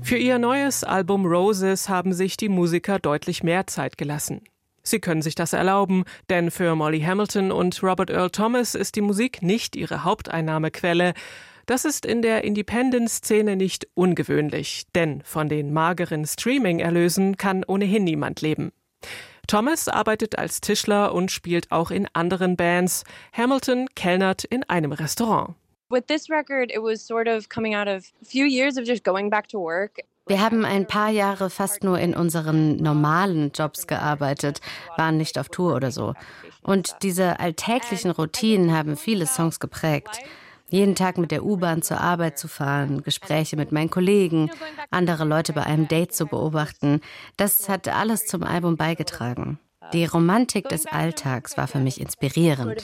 Für ihr neues Album Roses haben sich die Musiker deutlich mehr Zeit gelassen. Sie können sich das erlauben, denn für Molly Hamilton und Robert Earl Thomas ist die Musik nicht ihre Haupteinnahmequelle. Das ist in der Independent-Szene nicht ungewöhnlich, denn von den mageren Streaming-Erlösen kann ohnehin niemand leben. Thomas arbeitet als Tischler und spielt auch in anderen Bands. Hamilton kellnert in einem Restaurant. With this record, it was sort of coming out of a few years of just going back to work. Wir haben ein paar Jahre fast nur in unseren normalen Jobs gearbeitet, waren nicht auf Tour oder so. Und diese alltäglichen Routinen haben viele Songs geprägt. Jeden Tag mit der U-Bahn zur Arbeit zu fahren, Gespräche mit meinen Kollegen, andere Leute bei einem Date zu beobachten, das hat alles zum Album beigetragen. Die Romantik des Alltags war für mich inspirierend.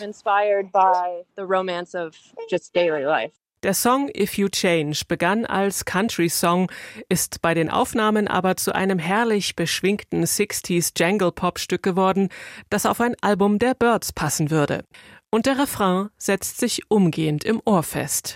Der Song If You Change begann als Country-Song, ist bei den Aufnahmen aber zu einem herrlich beschwingten 60s Jangle-Pop-Stück geworden, das auf ein Album der Byrds passen würde. Und der Refrain setzt sich umgehend im Ohr fest.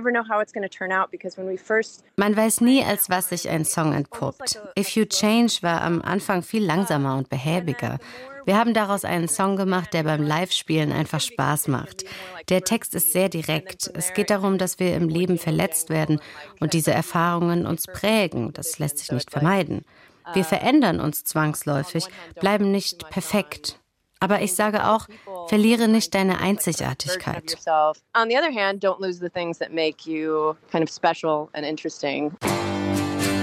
Man weiß nie, als was sich ein Song entpuppt. If You Change war am Anfang viel langsamer und behäbiger. Wir haben daraus einen Song gemacht, der beim Live-Spielen einfach Spaß macht. Der Text ist sehr direkt. Es geht darum, dass wir im Leben verletzt werden und diese Erfahrungen uns prägen. Das lässt sich nicht vermeiden. Wir verändern uns zwangsläufig, bleiben nicht perfekt. Aber ich sage auch, verliere nicht deine Einzigartigkeit. On the other hand, don't lose the things that make you kind of special and interesting.